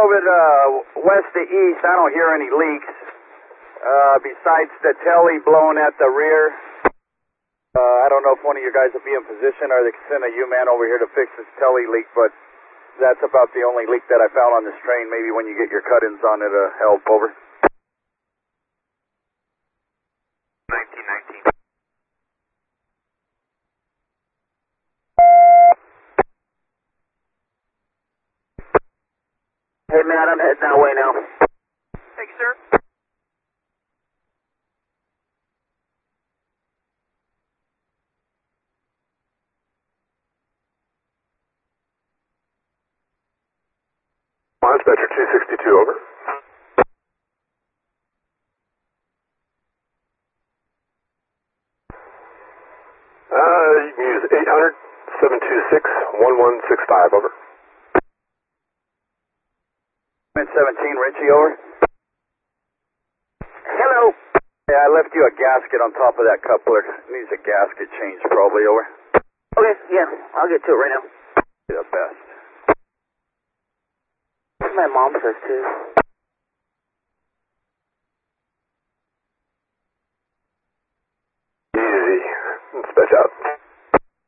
over to west to east, I don't hear any leaks. Besides the telly blowing at the rear. I don't know if one of you guys will be in position or they can send a U-man over here to fix this telly leak, but that's about the only leak that I found on this train. Maybe when you get your cut-ins on it, help. Over. 1919. Hey, Matt, I'm heading that way now. Thank you, sir. Dispatcher 262, over. You can use 800-726-1165, over. 17, Richie, over. Hello. Yeah, I left you a gasket on top of that coupler. Needs a gasket change, probably, over. Okay, yeah, I'll get to it right now. Be the best. My mom says too.